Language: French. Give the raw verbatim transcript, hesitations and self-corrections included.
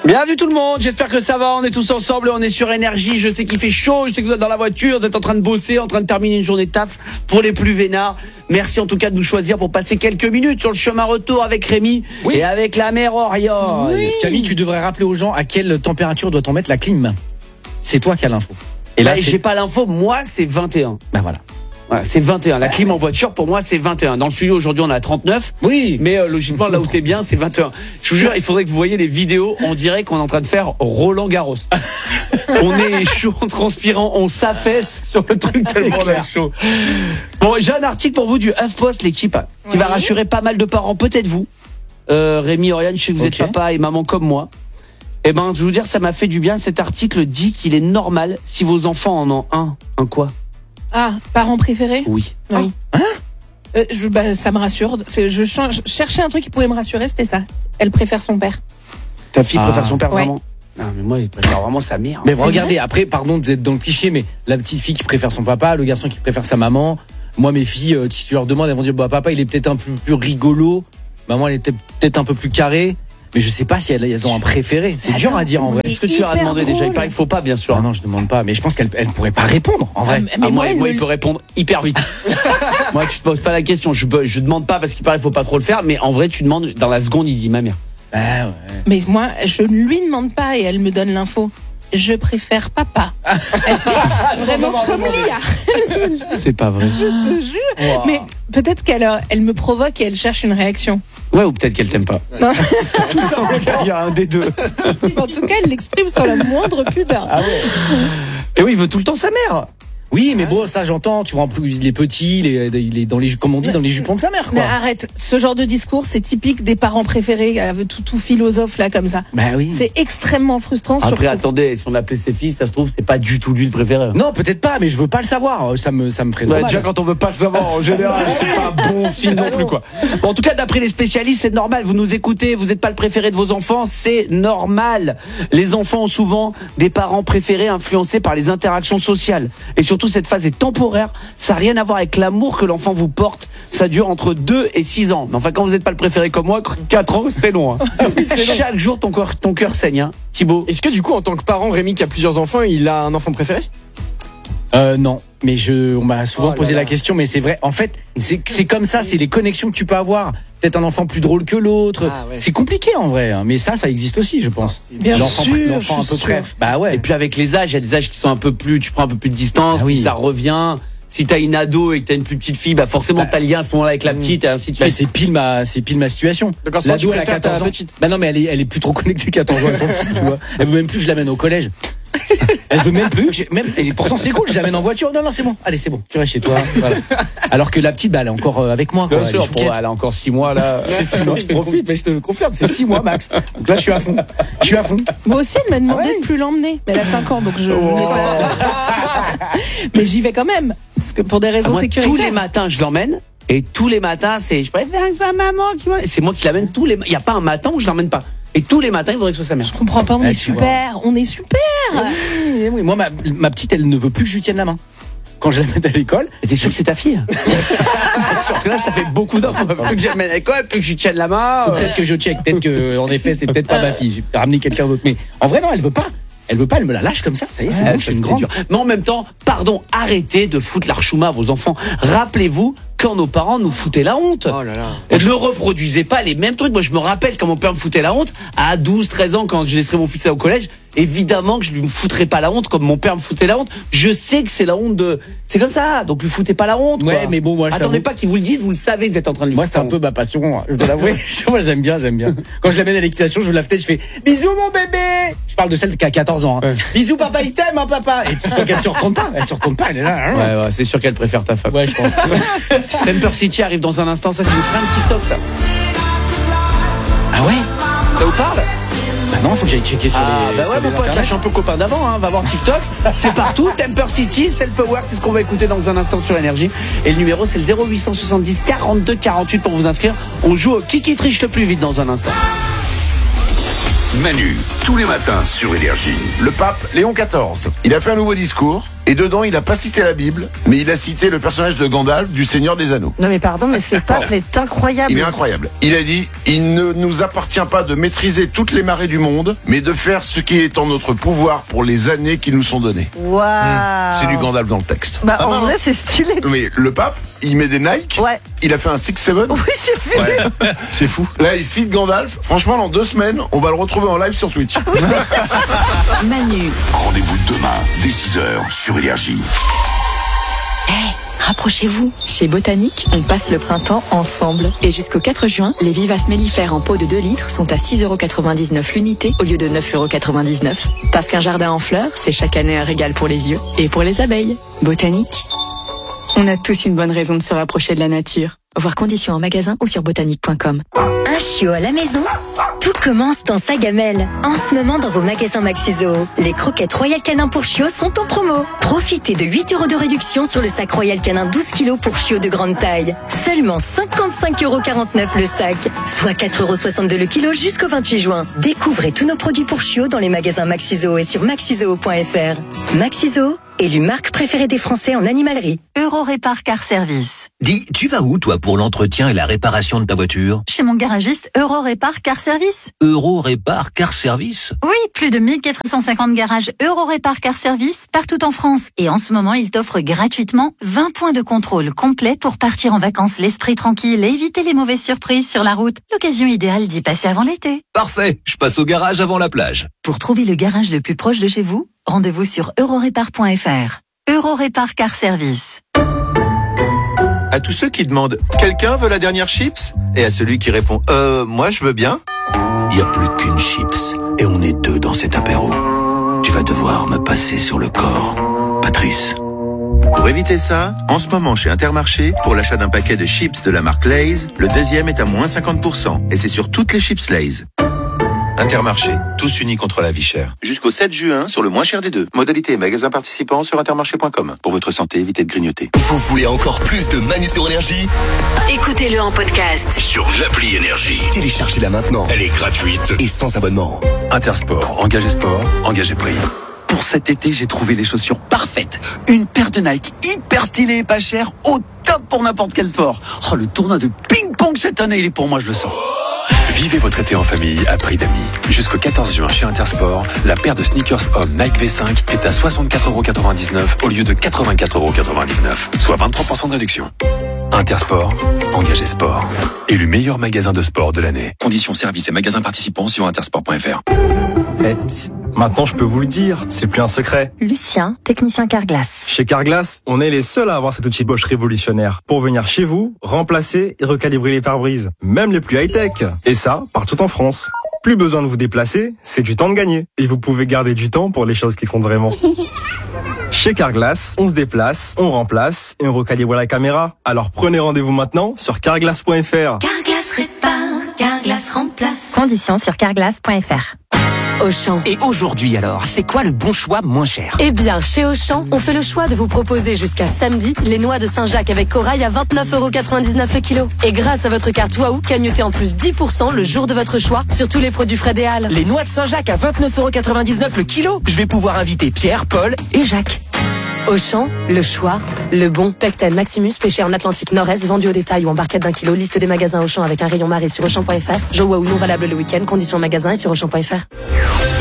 Bienvenue tout le monde, j'espère que ça va, on est tous ensemble, on est sur Énergie, je sais qu'il fait chaud, je sais que vous êtes dans la voiture, vous êtes en train de bosser, en train de terminer une journée de taf pour les plus vénards. Merci en tout cas de nous choisir pour passer quelques minutes sur le chemin retour avec Rémi oui. et avec la mère Orion. Oui. Camille, tu devrais rappeler aux gens à quelle température doit-on mettre la clim. C'est toi qui as l'info. Et là, bah, j'ai pas l'info, moi c'est vingt et un. Bah voilà. Voilà, c'est vingt et un. La clim en voiture, pour moi, c'est vingt et un. Dans le studio, aujourd'hui, on est à trente-neuf. Oui. Mais euh, logiquement, là où t'es bien, c'est vingt et un. Je vous jure, il faudrait que vous voyiez les vidéos. On dirait qu'on est en train de faire Roland Garros. On est chaud, transpirant, on s'affaisse sur le truc tellement on est chaud. Bon, j'ai un article pour vous du HuffPost, l'équipe, qui oui. va rassurer pas mal de parents, peut-être vous. Euh, Rémi, Oriane, je sais que vous okay. êtes papa et maman comme moi. Eh ben, je vais vous dire, ça m'a fait du bien. Cet article dit qu'il est normal si vos enfants en ont un. Un quoi? Ah, parents préférés? Oui. Oui. Hein euh, je, bah, ça me rassure. C'est, je change, cherchais un truc qui pouvait me rassurer, c'était ça. Elle préfère son père. Ta fille ah. préfère son père ouais. vraiment? Non, mais moi, il préfère vraiment sa mère. Mais regardez, vrai après, pardon de vous êtes dans le cliché, mais la petite fille qui préfère son papa, le garçon qui préfère sa maman. Moi, mes filles, euh, si tu leur demandes, elles vont dire, bah, papa, il est peut-être un peu plus rigolo. Maman, elle est peut-être un peu plus carrée. Mais je sais pas si elles, elles ont un préféré. C'est Attends, dur à dire en vrai. Est-ce que tu leur as demandé drôle. déjà? Il paraît qu'il faut pas, bien sûr. Ah non, je demande pas. Mais je pense qu'elle elle pourrait pas répondre en vrai. Ah, mais ah, moi, moi, moi il peut répondre hyper vite. Moi, tu te poses pas la question. Je, je demande pas parce qu'il paraît qu'il faut pas trop le faire. Mais en vrai, tu demandes dans la seconde, il dit ma mère. Bah ouais. Mais moi, je ne lui demande pas et elle me donne l'info. Je préfère papa. Vraiment comme Lia. C'est pas vrai. Je te jure. Wow. Mais peut-être qu'elle elle me provoque et elle cherche une réaction. Ouais, ou peut-être qu'elle t'aime pas. Non. Tout ça, en tout cas, il y a un des deux. En tout cas, elle l'exprime sans la moindre pudeur. Ah ouais. Et oui, il veut tout le temps sa mère. Oui, mais bon, ça j'entends, tu vois, en plus les petits, les, les, dans les, comme on dit, dans les jupons de sa mère, quoi. Mais arrête, ce genre de discours, c'est typique des parents préférés, tout, tout philosophe là, comme ça. Bah oui. C'est extrêmement frustrant. Après, surtout. attendez, si on appelait ses filles, ça se trouve, c'est pas du tout lui le préféré. Non, peut-être pas, mais je veux pas le savoir, ça me, ça me ferait trop ouais, mal. Déjà, quand on veut pas le savoir, en général, c'est pas bon signe non plus, quoi. Bon, en tout cas, d'après les spécialistes, c'est normal, vous nous écoutez, vous n'êtes pas le préféré de vos enfants, c'est normal. Les enfants ont souvent des parents préférés influencés par les interactions sociales. Et surtout, cette phase est temporaire. Ça n'a rien à voir avec l'amour que l'enfant vous porte. Ça dure entre deux et six ans. Mais enfin, quand vous n'êtes pas le préféré comme moi, quatre ans, c'est long. Hein. Oui, c'est long. Chaque jour, ton cœur, ton cœur saigne. Hein. Thibaut. Est-ce que du coup, en tant que parent, Rémi qui a plusieurs enfants, il a un enfant préféré? Euh, non, mais je, on m'a souvent oh posé là la question, mais c'est vrai. En fait, c'est, c'est comme ça, c'est les connexions que tu peux avoir. Peut-être un enfant plus drôle que l'autre. Ah, ouais. C'est compliqué en vrai, hein. Mais ça, ça existe aussi, je pense. Bien l'enfant, sûr, l'enfant un peu bref. Bah ouais. Et puis avec les âges, il y a des âges qui sont un peu plus, tu prends un peu plus de distance, ah oui. Puis ça revient. Si t'as une ado et que t'as une plus petite fille, bah forcément bah, t'as le lien à ce moment-là avec la petite et ainsi de suite. Bah c'est pile ma, c'est pile ma situation. L'ado elle a quatorze ans. Bah non mais elle est, elle est plus trop connectée qu'à quatorze ans, elle s'en fout, tu vois. Elle veut même plus que je l'amène au collège. Elle veut même plus que j'ai, même, et pourtant c'est cool, je l'amène en voiture. Non non c'est bon, allez c'est bon, tu restes chez toi. Voilà. Alors que la petite, bah elle est encore avec moi. Quoi. Bien sûr, pour, elle a encore six mois là. C'est six mois, je te profite, mais je te le confirme, c'est six mois max. Donc là je suis à fond, je suis à fond. Moi aussi elle m'a demandé ah ouais. de plus l'emmener, mais elle a cinq ans donc je. Oh. je pas... mais j'y vais quand même, parce que pour des raisons ah, moi, sécuritaires. Tous les matins je l'emmène. Et tous les matins, c'est je préfère que sa maman qui m'emmène. C'est moi qui l'amène tous les. Il y a pas un matin où je l'emmène pas. Et tous les matins, il faudrait que ce soit sa mère. Je comprends pas, on ah, est super, vois. on est super. Oui, oui. Moi, ma, ma petite, elle ne veut plus que je lui tienne la main. Quand je l'amène à l'école. Et t'es sûr que c'est ta fille? Parce que là, ça fait beaucoup d'infos. Plus que je l'amène à l'école, plus que je lui tienne la main. Euh... Peut-être que je check, peut-être que, en effet, c'est peut-être pas ma fille. J'ai ramené quelqu'un d'autre. Mais en vrai, non, elle veut pas. Elle veut pas, elle me la lâche comme ça, ça y est, c'est ouais, bon, je suis une grande. Mais en même temps, pardon, arrêtez de foutre l'archouma à vos enfants. Rappelez-vous quand nos parents nous foutaient la honte. Oh là là. Et je ne reproduisais pas les mêmes trucs. Moi, je me rappelle quand mon père me foutait la honte à douze, treize ans quand je laisserais mon fils au collège. Évidemment que je lui foutrais pas la honte comme mon père me foutait la honte. Je sais que c'est la honte de, c'est comme ça. Donc lui foutez pas la honte. Ouais, quoi. mais bon, moi, je attendez pas qu'ils vous le disent, vous le savez, vous êtes en train de lui. Moi, c'est un peu ma passion. Je dois l'avouer. Moi, j'aime bien, j'aime bien. Quand je l'amène à l'équitation, je la fais, je fais bisous mon bébé. Je parle de celle qui a quatorze ans. Hein. Ouais. Bisous papa, il t'aime, hein, papa. Et tu sens qu'elle se retourne pas. Elle se retourne pas. Elle est là. Hein. Ouais, ouais, c'est sûr qu'elle préfère ta femme. Ouais, je pense. Temper City arrive dans un instant. Ça, c'est une train de TikTok, ça. Ah ouais. Ça vous parle? Bah non, faut que j'aille checker sur ah, les. Bah ouais, mon pote, là, je suis un peu copain d'avant, hein. Va voir TikTok. C'est partout. Temper City, Self-Aware, c'est ce qu'on va écouter dans un instant sur Énergie. Et le numéro, c'est le zéro huit cent soixante-dix quarante-deux quarante-huit pour vous inscrire. On joue au qui qui triche le plus vite dans un instant. Manu, tous les matins sur Énergie. Le pape Léon quatorze, il a fait un nouveau discours Et dedans, il a pas cité la Bible, mais il a cité le personnage de Gandalf du Seigneur des Anneaux. Non mais pardon, mais ce pape est incroyable. Il est incroyable. Il a dit, il ne nous appartient pas de maîtriser toutes les marées du monde, mais de faire ce qui est en notre pouvoir pour les années qui nous sont données. Waouh. Mmh. C'est du Gandalf dans le texte. Bah ah, en non, vrai, c'est stylé. Mais le pape, il met des Nike. Ouais. Il a fait un six sept. Oui, j'ai vu. Ouais. C'est fou. Là, il cite Gandalf. Franchement, dans deux semaines, on va le retrouver en live sur Twitch. Manu. Rendez-vous demain, dès six heures, sur Énergie. Hey, rapprochez-vous. Chez Botanique, on passe le printemps ensemble. Et jusqu'au quatre juin, les vivaces mellifères en pot de deux litres sont à six euros quatre-vingt-dix-neuf l'unité au lieu de neuf euros quatre-vingt-dix-neuf. Parce qu'un jardin en fleurs, c'est chaque année un régal pour les yeux et pour les abeilles. Botanique. On a tous une bonne raison de se rapprocher de la nature. Voir conditions en magasin ou sur botanique point com. Un chiot à la maison? Tout commence dans sa gamelle. En ce moment, dans vos magasins Maxi-Zoo, les croquettes Royal Canin pour chiots sont en promo. Profitez de huit euros de réduction sur le sac Royal Canin douze kilos pour chiots de grande taille. Seulement cinquante-cinq euros quarante-neuf le sac, soit quatre euros soixante-deux le kilo jusqu'au vingt-huit juin. Découvrez tous nos produits pour chiots dans les magasins Maxi-Zoo et sur maxizoo point fr. Maxi-Zoo, élu marque préférée des Français en animalerie. Eurorépar Car Service. Dis, tu vas où, toi, pour l'entretien et la réparation de ta voiture? Chez mon garagiste Eurorépar Car Service. Eurorépar Car Service? Oui, plus de mille quatre cent cinquante garages Eurorépar Car Service partout en France. Et en ce moment, ils t'offrent gratuitement vingt points de contrôle complets pour partir en vacances l'esprit tranquille et éviter les mauvaises surprises sur la route. L'occasion idéale d'y passer avant l'été. Parfait, je passe au garage avant la plage. Pour trouver le garage le plus proche de chez vous, rendez-vous sur eurorépar point fr. Eurorépar Car Service. À tous ceux qui demandent « Quelqu'un veut la dernière chips ?» et à celui qui répond « Euh, moi je veux bien ?» Il n'y a plus qu'une chips et on est deux dans cet apéro. Tu vas devoir me passer sur le corps, Patrice. Pour éviter ça, en ce moment chez Intermarché, pour l'achat d'un paquet de chips de la marque Lay's, le deuxième est à moins cinquante pour cent et c'est sur toutes les chips Lay's. Intermarché, tous unis contre la vie chère. Jusqu'au sept juin, sur le moins cher des deux. Modalité et magasins participants sur intermarché point com. Pour votre santé, évitez de grignoter. Vous voulez encore plus de Manu sur Énergie? Écoutez-le en podcast Sur l'appli Énergie. Téléchargez-la maintenant. Elle est gratuite et sans abonnement. Intersport, engagé sport, engagé prix. Pour cet été, j'ai trouvé les chaussures parfaites. Une paire de Nike hyper stylée et pas chère, au top pour n'importe quel sport. Oh, le tournoi de ping-pong cette année, il est pour moi, je le sens. Vivez votre été en famille à prix d'amis. Jusqu'au quatorze juin chez Intersport, la paire de sneakers hommes Nike V cinq est à soixante-quatre euros quatre-vingt-dix-neuf au lieu de quatre-vingt-quatre euros quatre-vingt-dix-neuf, soit vingt-trois pour cent de réduction. Intersport, engagé sport. Élu meilleur magasin de sport de l'année. Conditions services et magasins participants sur intersport point fr. Eh, psst, maintenant je peux vous le dire, c'est plus un secret. Lucien, technicien Carglass. Chez Carglass, on est les seuls à avoir cet outil Bosch révolutionnaire pour venir chez vous, remplacer et recalibrer les pare-brises, même les plus high-tech. Et ça, partout en France. Plus besoin de vous déplacer, c'est du temps de gagner. Et vous pouvez garder du temps pour les choses qui comptent vraiment. Chez Carglass, on se déplace, on remplace et on recalibre la caméra. Alors prenez rendez-vous maintenant sur carglass point fr. Carglass répare, Carglass remplace. Conditions sur carglass point fr. Auchan. Et aujourd'hui alors, c'est quoi le bon choix moins cher? Eh bien, chez Auchan, on fait le choix de vous proposer jusqu'à samedi les noix de Saint-Jacques avec corail à vingt-neuf euros quatre-vingt-dix-neuf le kilo. Et grâce à votre carte Waouh, cagnotez en plus dix pour cent le jour de votre choix sur tous les produits Fred et Halles. Les noix de Saint-Jacques à vingt-neuf euros quatre-vingt-dix-neuf le kilo. Je vais pouvoir inviter Pierre, Paul et Jacques. Auchan, le choix, le bon. Pecten Maximus, pêché en Atlantique Nord-Est, vendu au détail ou en barquette d'un kilo. Liste des magasins Auchan avec un rayon marée sur Auchan point fr. Jeux Waouh non valable le week-end. Conditions magasin et sur Auchan point fr.